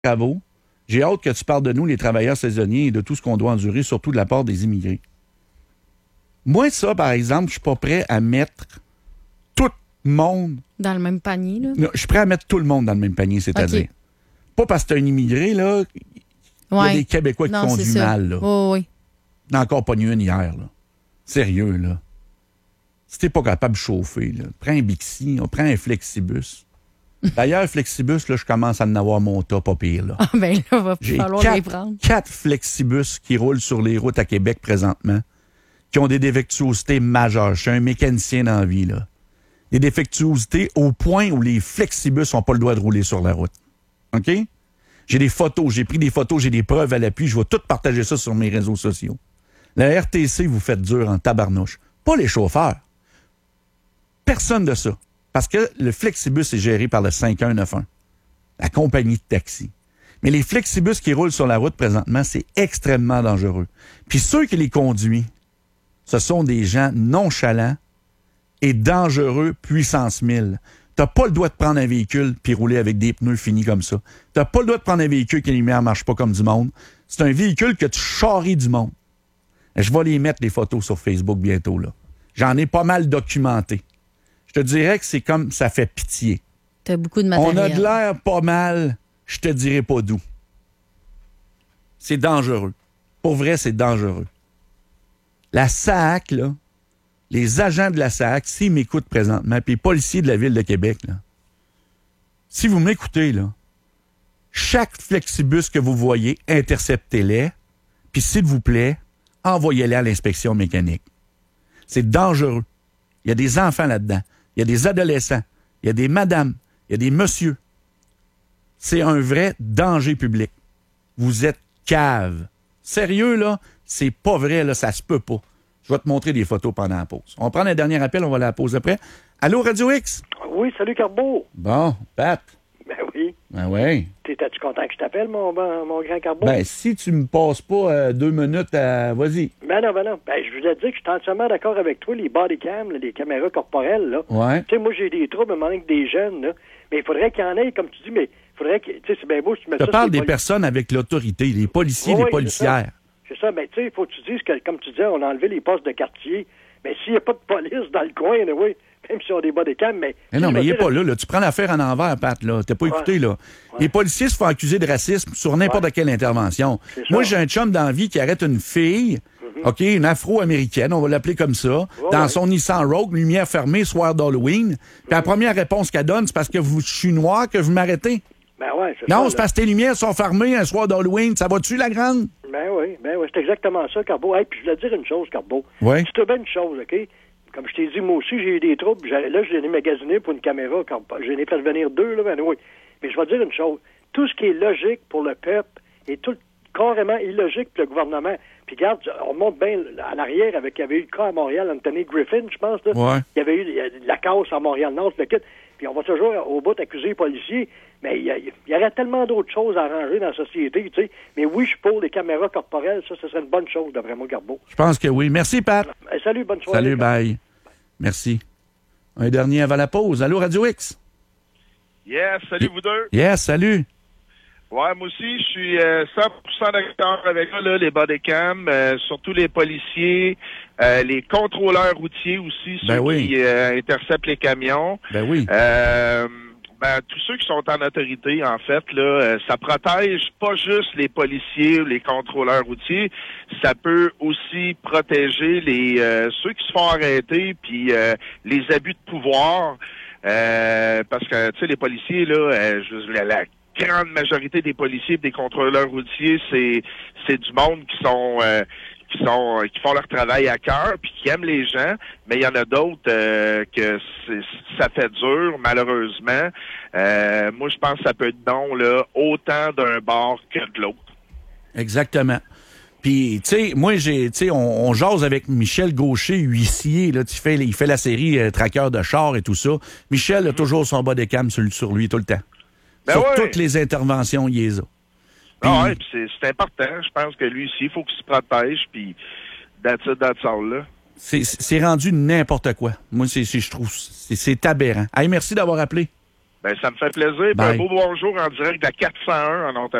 travaux. J'ai hâte que tu parles de nous, les travailleurs saisonniers, et de tout ce qu'on doit endurer, surtout de la part des immigrés. Moi, ça, par exemple, je suis pas prêt à mettre tout le monde... Dans le même panier, là? Non, je suis prêt à mettre tout le monde dans le même panier, c'est-à-dire... Pas parce que t'es un immigré, là, il y a des Québécois qui conduisent mal, là. Oui. Il n'y en a encore pas eu une hier, là. Sérieux, là. Si t'es pas capable de chauffer, là, prends un Bixi, on prend un Flexibus. D'ailleurs, Flexibus, là, je commence à en avoir mon tas pas pire, là. Ah, ben là, va J'ai falloir les prendre. 4 Flexibus qui roulent sur les routes à Québec présentement, qui ont des défectuosités majeures. Je suis un mécanicien dans la vie, là. Des défectuosités au point où les Flexibus n'ont pas le droit de rouler sur la route. OK? J'ai des photos, j'ai pris des photos, j'ai des preuves à l'appui. Je vais tout partager ça sur mes réseaux sociaux. La RTC, vous faites dur en tabarnouche. Pas les chauffeurs. Personne de ça. Parce que le Flexibus est géré par le 5191, la compagnie de taxi. Mais les Flexibus qui roulent sur la route présentement, c'est extrêmement dangereux. Puis ceux qui les conduisent, ce sont des gens nonchalants et dangereux puissance 1000. T'as pas le droit de prendre un véhicule puis rouler avec des pneus finis comme ça. T'as pas le droit de prendre un véhicule que les lumières marchent pas comme du monde. C'est un véhicule que tu charries du monde. Et je vais les mettre, les photos, sur Facebook bientôt, là. J'en ai pas mal documenté. Je te dirais que c'est comme ça fait pitié. T'as beaucoup de matériel. On a de l'air pas mal, je te dirais pas d'où. C'est dangereux. Pour vrai, c'est dangereux. La SAAC, là, les agents de la SAAC, s'ils m'écoutent présentement, puis les policiers de la Ville de Québec, là, si vous m'écoutez, là, chaque Flexibus que vous voyez, interceptez-les, puis s'il vous plaît, envoyez-les à l'inspection mécanique. C'est dangereux. Il y a des enfants là-dedans. Il y a des adolescents. Il y a des madames. Il y a des messieurs. C'est un vrai danger public. Vous êtes cave. Sérieux, là, c'est pas vrai, là, ça se peut pas. Je vais te montrer des photos pendant la pause. On va prendre un dernier appel, on va la pause après. Allô, Radio X? Oui, salut, Carbeau. Bon, Pat. Ben oui. Ben oui. T'es-tu content que je t'appelle, mon grand Carbeau? Ben, si tu me passes pas 2 minutes, vas-y. Ben non. Ben, je voulais te dire que je suis entièrement d'accord avec toi, les body cams, les caméras corporelles, là. Ouais. Tu sais, moi, j'ai des troubles, à un moment donné, avec des jeunes, là. Mais il faudrait qu'il y en ait, comme tu dis, mais il faudrait que, tu sais, c'est bien beau si tu mets ça. Je te parle des personnes avec l'autorité, les policiers, les policières. C'est ça, mais tu sais, il faut que tu dises que, comme tu disais, on a enlevé les postes de quartier. Mais s'il n'y a pas de police dans le coin, là, oui, même si on a des body cams, mais... non, mais il n'est pas là. Tu prends l'affaire en envers, Pat, là. T'as pas écouté, là. Ouais. Les policiers se font accuser de racisme sur n'importe quelle intervention. Moi, j'ai un chum dans la vie qui arrête une fille, OK, une afro-américaine, on va l'appeler comme ça, dans son Nissan Rogue, lumière fermée, soir d'Halloween. Puis la première réponse qu'elle donne, c'est parce que je suis noir que vous m'arrêtez. Ben ouais, c'est non, ça, c'est parce que tes lumières sont fermées un soir d'Halloween. Ça va-tu, la grande? Ben oui, c'est exactement ça, Carbeau. Hey, puis je voulais te dire une chose, Carbeau. Oui. Tu te bien une chose, OK? Comme je t'ai dit, moi aussi, j'ai eu des troubles. Là, je l'ai magasiné pour une caméra. J'en ai fait venir 2, là, ben oui. Mais je vais te dire une chose. Tout ce qui est logique pour le peuple est tout carrément illogique pour le gouvernement. Puis regarde, on monte bien à l'arrière avec, il y avait eu le cas à Montréal, Anthony Griffin, je pense, là. Ouais. Il y avait eu la casse à Montréal-Nord, le kit. Puis on va toujours au bout accuser les policiers. Mais il y aurait tellement d'autres choses à arranger dans la société, tu sais. Mais oui, je suis pour les caméras corporelles. Ça serait une bonne chose, d'après moi, Garbeau. Je pense que oui. Merci, Pat. Salut, bonne soirée. Salut, bye. Merci. Un dernier avant la pause. Allô, Radio X? Yes, salut vous deux. Yes, salut. Ouais, moi aussi, je suis 100% d'accord avec ça, là, les bodycams, surtout les policiers, les contrôleurs routiers aussi, ceux qui interceptent les camions. Ben oui. Tous ceux qui sont en autorité, en fait, là, ça protège pas juste les policiers ou les contrôleurs routiers, ça peut aussi protéger les ceux qui se font arrêter, puis les abus de pouvoir, parce que, tu sais, les policiers, là, la grande majorité des policiers et des contrôleurs routiers, c'est du monde qui font leur travail à cœur puis qui aiment les gens, mais il y en a d'autres que ça fait dur, malheureusement. Moi, je pense que ça peut être bon là, autant d'un bord que de l'autre. Exactement. Puis, tu sais, moi, on jase avec Michel Gaucher, huissier, là, il fait la série Traqueur de char et tout ça. Michel a toujours son bodycam sur lui tout le temps. Sur toutes les interventions, il les a. Puis c'est important. Je pense que lui aussi, il faut qu'il se protège, puis that's all, là. C'est rendu n'importe quoi. Moi, je trouve, c'est aberrant. Hey, merci d'avoir appelé. Ben, ça me fait plaisir. Bye. Un beau bonjour en direct de la 401 en Ontario.